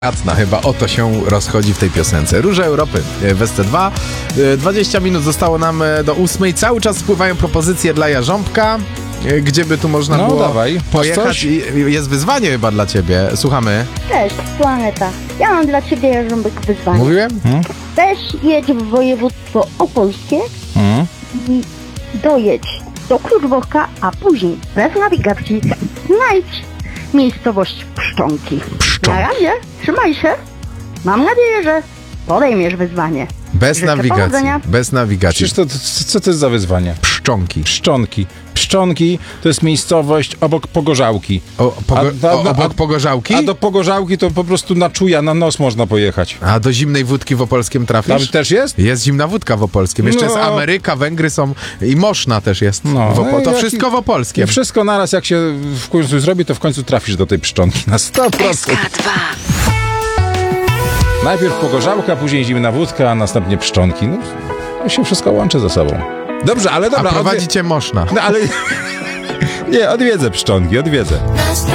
Atna, chyba o to się rozchodzi w tej piosence. Róże Europy w SC2. 20 minut zostało nam do 8. Cały czas spływają propozycje dla Jarząbka. Gdzie by tu można było pojechać? Jest wyzwanie chyba dla ciebie. Słuchamy. Cześć, Planeta. Ja mam dla ciebie, Jarząbek, wyzwanie. Mówiłem? Weź jedź w województwo opolskie i dojedź do Kluczborka, a później bez nawigacji znajdź miejscowość Pszczonki. Na razie, trzymaj się. Mam nadzieję, że podejmiesz wyzwanie. Bez Życzę nawigacji. powodzenia. Bez nawigacji. Przecież co to jest za wyzwanie? Pszczonki. Pszczonki. Pszczonki to jest miejscowość obok Pogorzałki. Obok Pogorzałki? A do Pogorzałki to po prostu na czuja, na nos można pojechać. A do zimnej wódki w Opolskiem Tam trafisz? też jest? Jest zimna wódka w Opolskim. Jeszcze jest Ameryka, Węgry są i Moszna też jest. To wszystko w Opolskiem. Wszystko naraz, jak się w końcu zrobi, to w końcu trafisz do tej Pszczonki na 100%. Najpierw Pogorzałka, później zimna wódka, a następnie Pszczonki. No, to się wszystko łączy ze sobą. Dobrze, ale dobra. A prowadzi cię Moszna. No ale... Nie, odwiedzę Pszczonki, odwiedzę.